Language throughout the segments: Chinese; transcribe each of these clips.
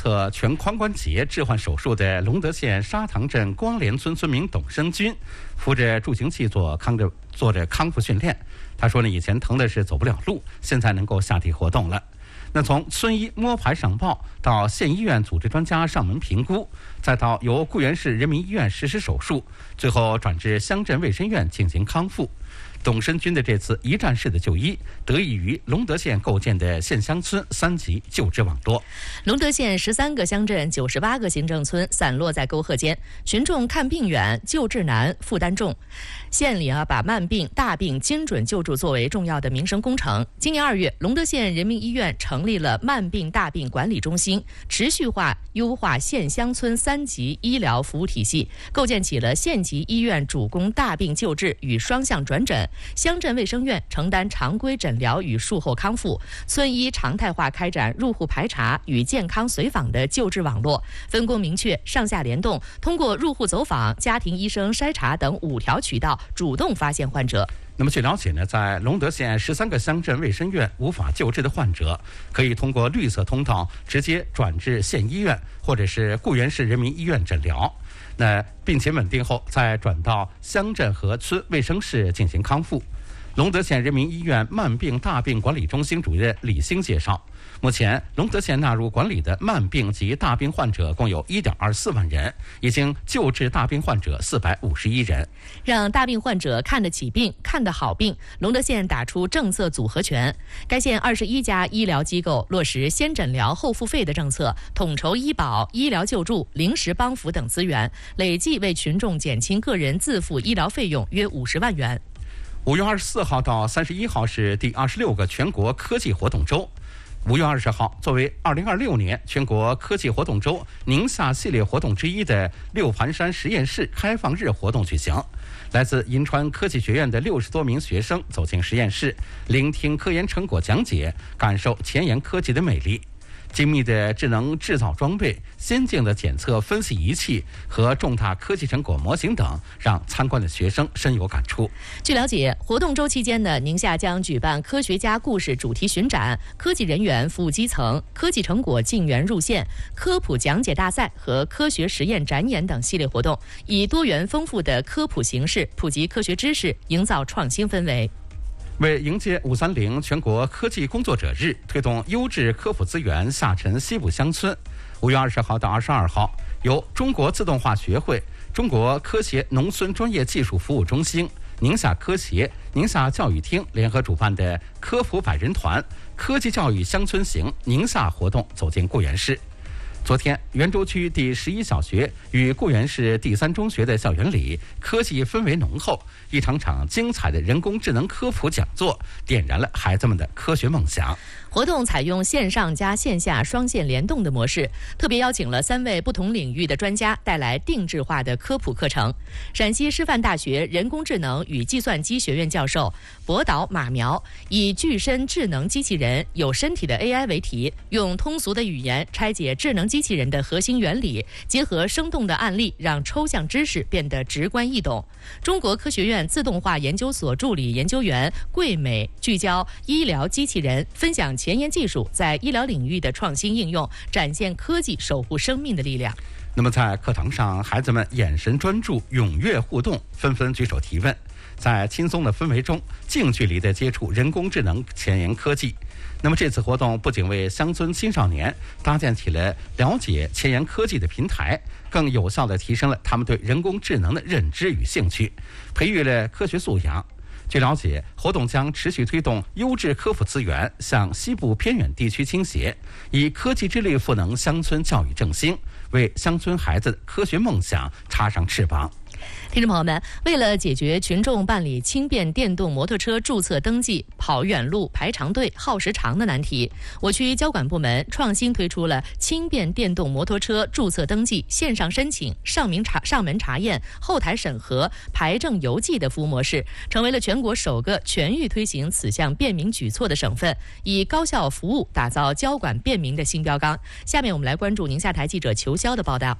测全髋关节置换手术的隆德县沙塘镇光联村村民董生军，扶着助行器做着康复训练。他说呢，以前疼的是走不了路，现在能够下地活动了。那从村医摸排上报到县医院组织专家上门评估，再到由固原市人民医院实施手术，最后转至乡镇卫生院进行康复。董生军的这次一站式的就医，得益于隆德县构建的县乡村3级救治网络。 隆德县13个乡镇、98个行政村散落在沟壑间，群众看病远、救治难、负担重。县里把慢病、大病精准救助作为重要的民生工程。今年2月，隆德县人民医院成立了慢病大病管理中心，持续化优化县乡村3级医疗服务体系，构建起了县级医院主攻大病救治与双向转诊，乡镇卫生院承担常规诊疗与术后康复，村医常态化开展入户排查与健康随访的救治网络，分工明确，上下联动，通过入户走访、家庭医生筛查等5条渠道主动发现患者。 那么据了解呢，在隆德县13个乡镇卫生院无法救治的患者，可以通过绿色通道直接转至县医院或者是固原市人民医院诊疗。那病情稳定后，再转到乡镇和村卫生室进行康复。隆德县人民医院慢病大病管理中心主任李兴介绍，目前隆德县纳入管理的慢病及大病患者共有 1.24 万人，已经救治大病患者451人。 让大病患者看得起病、看得好病，隆德县打出政策组合拳。该县21家医疗机构落实先诊疗后付费的政策，统筹医保、医疗救助、临时帮扶等资源，累计为群众减轻个人自付医疗费用约50万元。 5月24号到31号是第26个全国科技活动周。5月20号，作为2026年全国科技活动周宁夏系列活动之一的六盘山实验室开放日活动举行。来自银川科技学院的60多名学生走进实验室，聆听科研成果讲解，感受前沿科技的魅力。精密的智能制造装备、先进的检测分析仪器和重大科技成果模型等，让参观的学生深有感触。 据了解，活动周期间呢，宁夏将举办科学家故事主题巡展、科技人员服务基层、科技成果进园入县、科普讲解大赛和科学实验展演等系列活动，以多元丰富的科普形式普及科学知识，营造创新氛围。 为迎接530全国科技工作者日，推动优质科普资源下沉西部乡村，5月20号到22号，由中国自动化学会、中国科协农村专业技术服务中心、宁夏科协、宁夏教育厅联合主办的科普百人团科技教育乡村行宁夏活动走进固原市。昨天，袁州区第11小学与固原市第3中学的校园里，科技氛围浓厚，一场场精彩的人工智能科普讲座点燃了孩子们的科学梦想。 活动采用线上加线下双线联动的模式，特别邀请了3位不同领域的专家带来定制化的科普课程。陕西师范大学人工智能与计算机学院教授博导马苗以具身智能机器人有身体的 AI 为题，用通俗的语言拆解智能机器人的核心原理，结合生动的案例，让抽象知识变得直观易懂。中国科学院自动化研究所助理研究员桂美聚焦医疗机器人，分享前沿技术在医疗领域的创新应用，展现科技守护生命的力量。 那么在课堂上，孩子们眼神专注，踊跃互动，纷纷举手提问，在轻松的氛围中近距离地接触人工智能前沿科技。那么这次活动不仅为乡村青少年搭建起了了解前沿科技的平台，更有效地提升了他们对人工智能的认知与兴趣，培育了科学素养。据了解，活动将持续推动优质科普资源向西部偏远地区倾斜，以科技之力赋能乡村教育振兴，为乡村孩子的科学梦想插上翅膀。 听众朋友们，为了解决群众办理轻便电动摩托车注册登记跑远路、排长队、耗时长的难题，我区交管部门创新推出了轻便电动摩托车注册登记线上申请、上门查验、后台审核、排证邮寄的服务模式，成为了全国首个全域推行此项便民举措的省份，以高效服务打造交管便民的新标杆。下面我们来关注宁夏台记者裘潇的报道。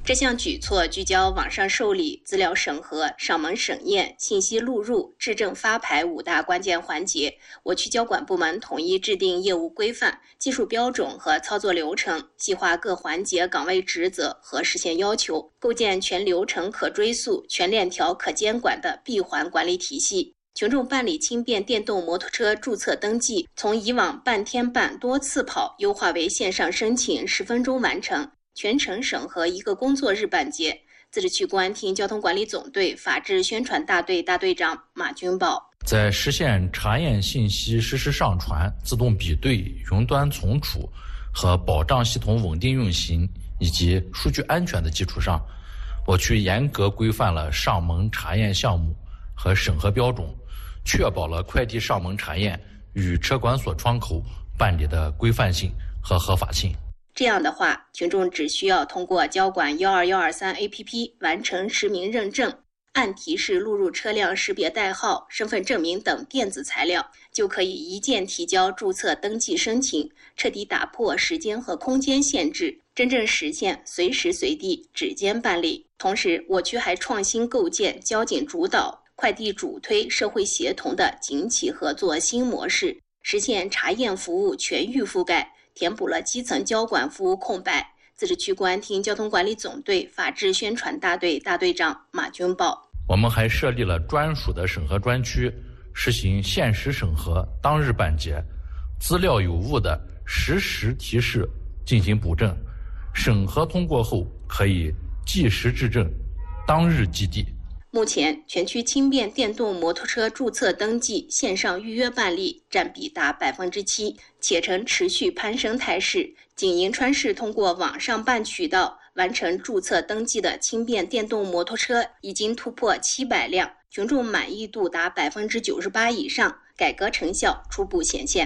这项举措聚焦网上受理、资料审核、上门审验、信息录入、质证发牌5大关键环节。我区交管部门统一制定业务规范、技术标准和操作流程，细化各环节岗位职责和实现要求，构建全流程可追溯、全链条可监管的闭环管理体系。群众办理轻便电动摩托车注册登记，从以往半天办多次跑，优化为线上申请10分钟完成。全程审核1个工作日办结。自治区公安厅交通管理总队法制宣传大队大队长马军宝， 在实现查验信息实时上传、自动比对、云端存储和保障系统稳定运行以及数据安全的基础上，我区严格规范了上门查验项目和审核标准，确保了快递上门查验与车管所窗口办理的规范性和合法性。 这样的话，群众只需要通过交管12123 APP 完成实名认证，按提示录入车辆识别代号、身份证明等电子材料，就可以一键提交注册登记申请，彻底打破时间和空间限制，真正实现随时随地指尖办理。同时，我区还创新构建交警主导、快递主推、社会协同的警企合作新模式，实现查验服务全域覆盖，填补了基层交管服务空白。自治区公安厅交通管理总队法制宣传大队大队长马军宝， 我们还设立了专属的审核专区，实行限时审核、当日办结，资料有误的实时提示进行补正，审核通过后可以即时质证，当日计递。 目前，全区轻便电动摩托车注册登记线上预约办理占比达7%，且呈持续攀升态势。仅银川市通过网上办渠道完成注册登记的轻便电动摩托车已经突破700辆，群众满意度达98%以上，改革成效初步显现。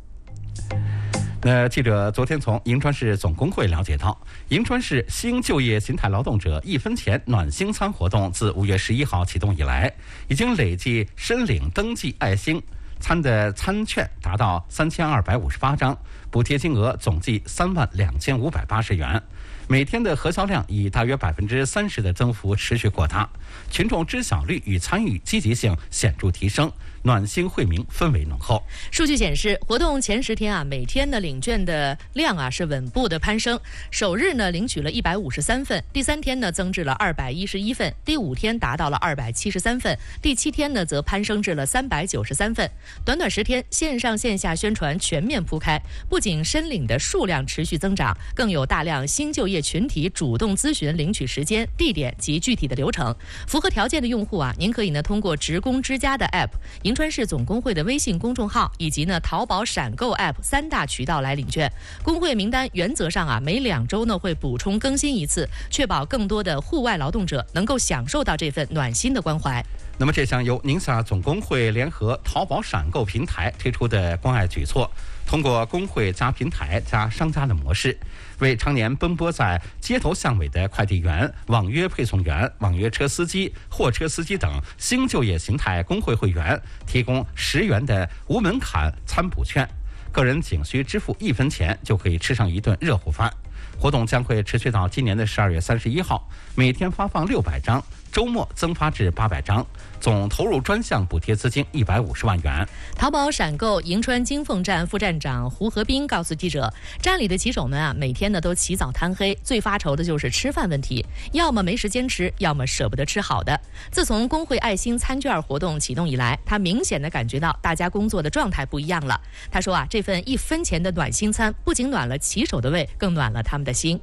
那记者昨天从银川市总工会了解到，银川市新就业形态劳动者1分钱暖心餐活动自5月11号启动以来，已经累计申领登记爱心餐的餐券达到3258张，补贴金额总计32580元。每天的核销量以大约30%的增幅持续扩大，群众知晓率与参与积极性显著提升，暖心惠民氛围浓厚。 数据显示，活动前10天每天的领券的量是稳步的攀升。首日呢领取了153份，第3天呢增至了211份，第5天达到了273份，第7天呢则攀升至了393份。短10天，线上线下宣传全面铺开，不仅申领的数量持续增长，更有大量新就业群体主动咨询领取时间、地点及具体的流程。符合条件的用户您可以呢通过职工之家的 App、银川市总工会的微信公众号以及呢淘宝闪购 App 3大渠道来领券。工会名单原则上每2周呢会补充更新一次，确保更多的户外劳动者能够享受到这份暖心的关怀。 那么这项由宁夏总工会联合淘宝闪购平台推出的关爱举措，通过工会加平台加商家的模式，为常年奔波在街头巷尾的快递员、网约配送员、网约车司机、货车司机等新就业形态工会会员提供10元的无门槛餐补券，个人仅需支付1分钱就可以吃上一顿热乎饭。活动将会持续到今年的12月31号，每天发放600张，周末增发至800张，总投入专项补贴资金150万元。 淘宝闪购银川金凤站副站长胡和斌告诉记者，站里的骑手们每天呢都起早贪黑，最发愁的就是吃饭问题，要么没时间吃，要么舍不得吃好的。自从工会爱心餐券活动启动以来，他明显的感觉到大家工作的状态不一样了。他说这份1分钱的暖心餐不仅暖了骑手的胃，更暖了他们的心。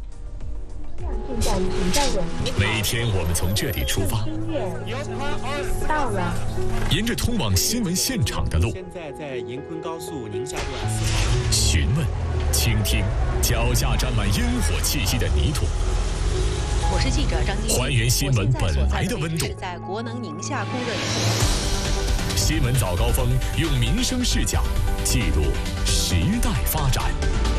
每天我们从这里出发， 到了， 沿着通往新闻现场的路， 现在在银昆高速宁夏段4号， 询问、倾听脚下沾满烟火气息的泥土。 我是记者张晶， 还原新闻本来的温度。 在国能宁夏供热营。 新闻早高峰用民生视角记录时代发展。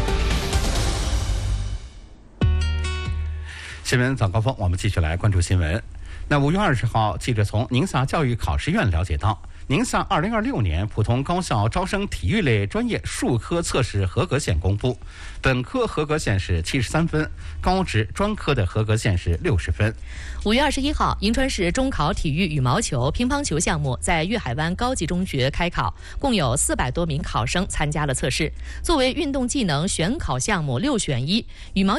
新闻早高峰，我们继续来关注新闻。那5月20号，记者从宁夏教育考试院了解到， 宁夏2026年普通高校招生体育类专业术科测试合格线公布，本科合格线是73分，高职专科的合格线是60分。 5月21号，银川市中考体育羽毛球、乒乓球项目在粤海湾高级中学开考，共有400多名考生参加了测试。作为运动技能选考项目6选1，羽毛球